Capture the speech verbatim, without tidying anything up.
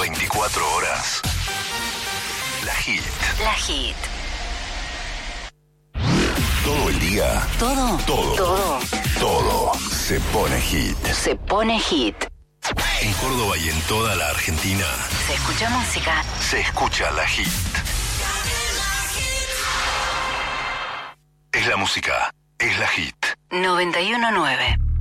veinticuatro horas. La Hit. La Hit. Todo el día. Todo. Todo. Todo. Todo se pone hit. Se pone hit. En Córdoba y en toda la Argentina Se escucha música. se escucha La Hit. Es la música. Es La Hit. noventa y uno nueve.